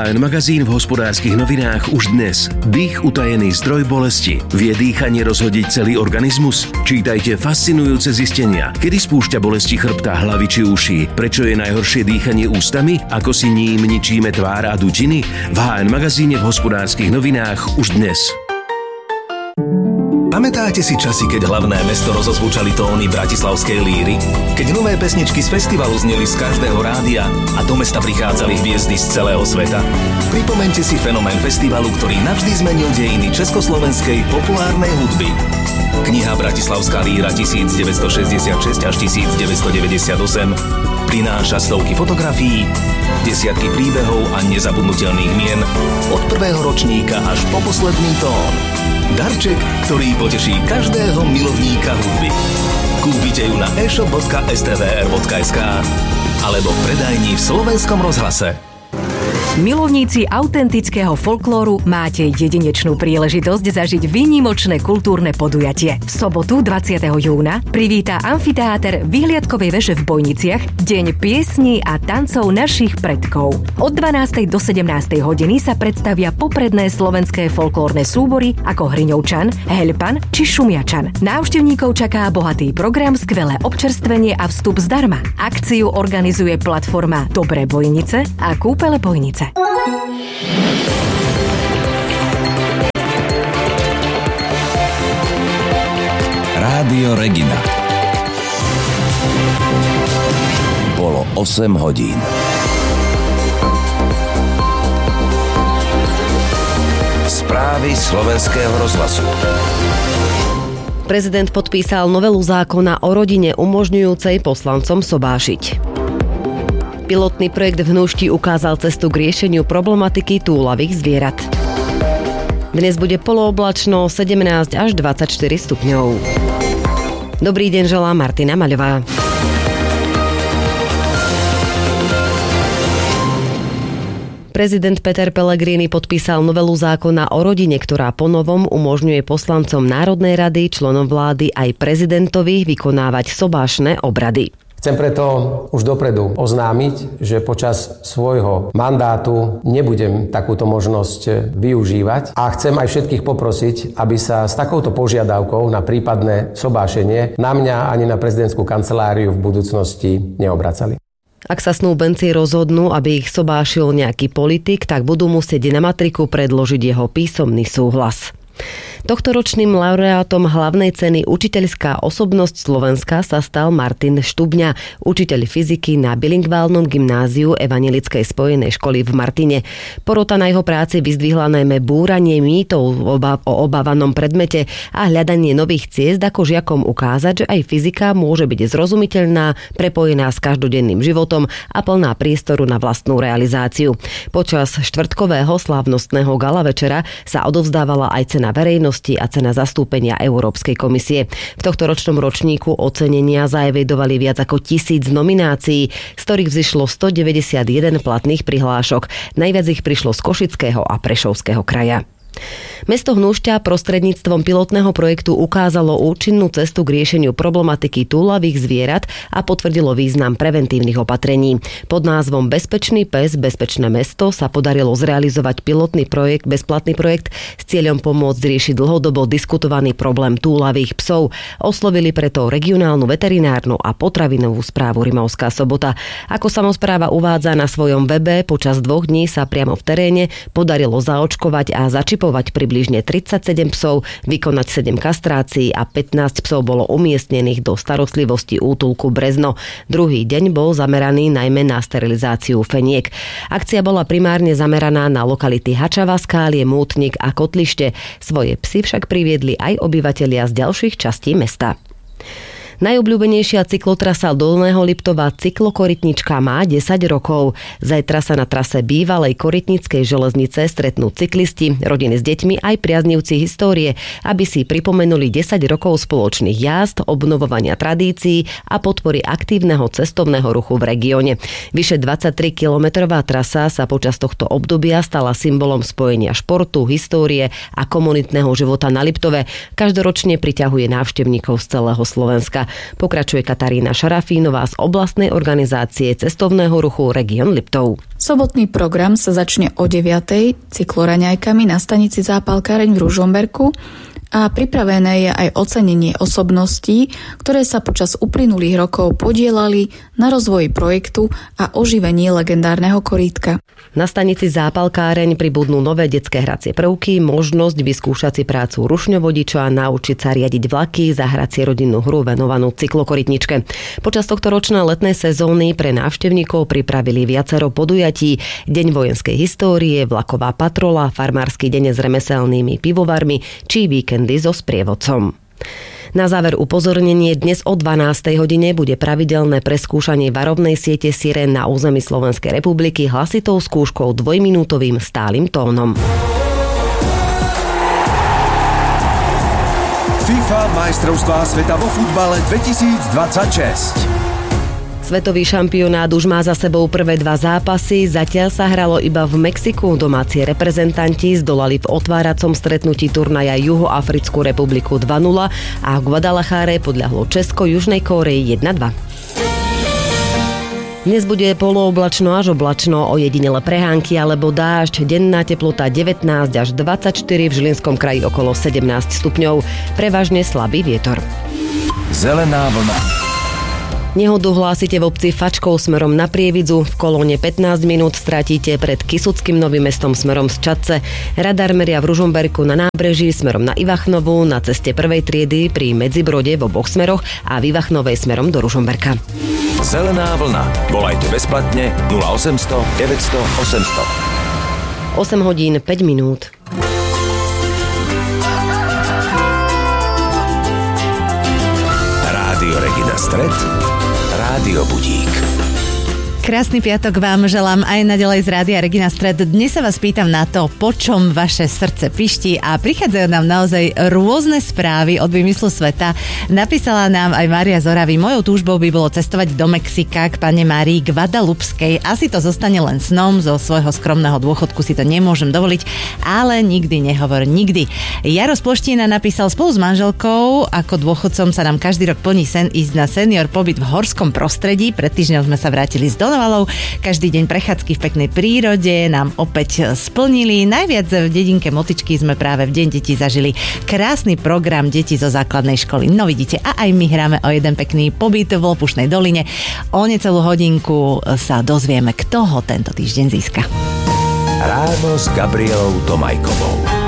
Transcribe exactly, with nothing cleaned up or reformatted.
há en magazín v Hospodárskych novinách už dnes. Dých utajený zdroj bolesti. Vie dýchanie rozhodiť celý organizmus? Čítajte fascinujúce zistenia. Kedy spúšťa bolesti chrbta, hlavy či uší? Prečo je najhoršie dýchanie ústami? Ako si ním ničíme tvár a dutiny? V há en magazíne v Hospodárskych novinách už dnes. Pamätáte si časy, keď hlavné mesto rozozvučali tóny bratislavskej líry? Keď nové pesničky z festivalu zneli z každého rádia a do mesta prichádzali hviezdy z celého sveta? Pripomeňte si fenomén festivalu, ktorý navždy zmenil dejiny československej populárnej hudby. Kniha Bratislavská líra devätnásťstošesťdesiatšesť až devätnásťstodeväťdesiatosem prináša stovky fotografií, desiatky príbehov a nezabudnutelných mien od prvého ročníka až po posledný tón. Darček, ktorý poteší každého milovníka hudby. Kúpite ju na e-shop bodka es té vé er bodka es ká alebo v predajni v Slovenskom rozhlase. Milovníci autentického folklóru, máte jedinečnú príležitosť zažiť výnimočné kultúrne podujatie. V sobotu dvadsiateho júna privíta amfiteáter Vyhliadkovej veže v Bojniciach Deň piesní a tancov našich predkov. Od dvanástej do sedemnástej hodiny sa predstavia popredné slovenské folklórne súbory ako Hriňovčan, Heľpan či Šumiačan. Návštevníkov čaká bohatý program, skvelé občerstvenie a vstup zdarma. Akciu organizuje platforma Dobré Bojnice a Kúpele Bojnice. Rádio Regina. Bolo osem hodín. Správy Slovenského rozhlasu. Prezident podpísal novelu zákona o rodine umožňujúcej poslancom sobášiť. Pilotný projekt v Hnúšti ukázal cestu k riešeniu problematiky túlavých zvierat. Dnes bude polooblačno, sedemnásť až dvadsaťštyri stupňov. Dobrý deň želá Martina Maľová. Prezident Peter Pellegrini podpísal novelu zákona o rodine, ktorá ponovom umožňuje poslancom Národnej rady, členom vlády aj prezidentovi vykonávať sobášne obrady. Chcem preto už dopredu oznámiť, že počas svojho mandátu nebudem takúto možnosť využívať a chcem aj všetkých poprosiť, aby sa s takouto požiadavkou na prípadné sobášenie na mňa ani na prezidentskú kanceláriu v budúcnosti neobracali. Ak sa snúbenci rozhodnú, aby ich sobášil nejaký politik, tak budú musieť na matriku predložiť jeho písomný súhlas. Tohtoročným laureátom hlavnej ceny Učiteľská osobnosť Slovenska sa stal Martin Štubňa, učiteľ fyziky na bilingválnom gymnáziu Evanjelickej spojenej školy v Martine. Porota na jeho práci vyzdvihla najmä búranie mýtov o obávanom predmete a hľadanie nových ciest, ako žiakom ukázať, že aj fyzika môže byť zrozumiteľná, prepojená s každodenným životom a plná priestoru na vlastnú realizáciu. Počas štvrtkového slávnostného gala večera sa odovzdávala aj cena verejnosti a cena zastúpenia Európskej komisie. V tohto ročnom ročníku ocenenia zaevidovali viac ako tisíc nominácií, z ktorých vzýšlo stodeväťdesiatjeden platných prihlášok. Najviac ich prišlo z Košického a Prešovského kraja. Mesto Hnúšťa prostredníctvom pilotného projektu ukázalo účinnú cestu k riešeniu problematiky túlavých zvierat a potvrdilo význam preventívnych opatrení. Pod názvom Bezpečný pes, bezpečné mesto sa podarilo zrealizovať pilotný projekt, bezplatný projekt s cieľom pomôcť riešiť dlhodobo diskutovaný problém túlavých psov. Oslovili preto regionálnu veterinárnu a potravinovú správu Rimavská Sobota. Ako samospráva uvádza na svojom webe, počas dvoch dní sa priamo v teréne podarilo zaočkovať a začipovať približne tridsaťsedem psov, vykonať sedem kastrácií a pätnásť psov bolo umiestnených do starostlivosti útulku Brezno. Druhý deň bol zameraný najmä na sterilizáciu feniek. Akcia bola primárne zameraná na lokality Hačava, Skálie, Mútnik a Kotlište. Svoje psy však priviedli aj obyvatelia z ďalších častí mesta. Najobľúbenejšia cyklotrasa Dolného Liptova cyklokorytnička má desať rokov. Zajtra sa na trase bývalej korytnickej železnice stretnú cyklisti, rodiny s deťmi aj priaznivci histórie, aby si pripomenuli desať rokov spoločných jazd, obnovovania tradícií a podpory aktívneho cestovného ruchu v regióne. Vyše dvadsaťtrikilometrová trasa sa počas tohto obdobia stala symbolom spojenia športu, histórie a komunitného života na Liptove. Každoročne priťahuje návštevníkov z celého Slovenska. Pokračuje Katarína Šarafínová z oblastnej organizácie cestovného ruchu Región Liptov. Sobotný program sa začne o deviatej cykloraňajkami na stanici Zápalkáreň v Ružomberku a pripravené je aj ocenenie osobností, ktoré sa počas uplynulých rokov podielali na rozvoji projektu a oživení legendárneho korítka. Na stanici Zápalkáreň pribudnú nové detské hracie prvky, možnosť vyskúšať si prácu rušňovodiča, naučiť sa riadiť vlaky, zahrať si rodinnú hru venovanú cyklokorytničke. Počas tohto ročnej letnej sezóny pre návštevníkov pripravili viacero podujatí: Deň vojenskej histórie, vlaková patrola, farmársky deň s remeselnými pivovarmi či víkendy so sprievodcom. Na záver upozornenie: dnes o dvanástej hodine bude pravidelné preskúšanie varovnej siete sirén na území Slovenskej republiky hlasitou skúškou dvojminútovým stálym tónom. FIFA majstrovstvá sveta vo futbale dvetisícdvadsaťšesť. Svetový šampionát už má za sebou prvé dva zápasy, zatiaľ sa hralo iba v Mexiku. Domáci reprezentanti zdolali v otváracom stretnutí turnaja Juhoafrickú republiku dva nula a v Guadalajare podľahlo Česko Južnej Kórei jedna dva. Dnes bude polooblačno až oblačno, ojedinele prehánky alebo dážď, denná teplota devätnásť až dvadsaťštyri, v Žilinskom kraji okolo sedemnásť stupňov, prevažne slabý vietor. Zelená vlna. Nehodu hlásite v obci Fačkov smerom na Prievidzu. V kolóne pätnásť minút stratíte pred Kysuckým Novým Mestom smerom z Čadce. Radar meria v Ružomberku na nábreží smerom na Ivachnovu, na ceste prvej triedy pri Medzibrode v oboch smeroch a v Ivachnovej smerom do Ružomberka. Zelená vlna. Volajte bezplatne nula osemsto deväťsto osemsto. osem hodín päť minút. Rádio Regina Stred, Rádio Budík. Krásny piatok vám želám aj naďalej z Rádia Regina Stred. Dnes sa vás pýtam na to, po čom vaše srdce piští, a prichádzajú nám naozaj rôzne správy od vymyslu sveta. Napísala nám aj Mária Zoravy: mojou túžbou by bolo cestovať do Mexika k pane Márii Guadalupskej. Asi to zostane len snom, zo svojho skromného dôchodku si to nemôžem dovoliť, ale nikdy nehovor nikdy. Jaro z Ploštína napísal: spolu s manželkou ako dôchodcom sa nám každý rok plní sen ísť na senior pobyt v horskom prostredí. Pred týždňom sme sa vrátili z Donovalov. Každý deň prechádzky v peknej prírode nám opäť splnili. Najviac v dedinke Motičky sme práve v deň detí zažili krásny program detí zo základnej školy. No vidíte, a aj my hráme o jeden pekný pobyt v Lopušnej doline. O necelú hodinku sa dozvieme, kto ho tento týždeň získa. Ráno s Gabrielou Tomajkovou.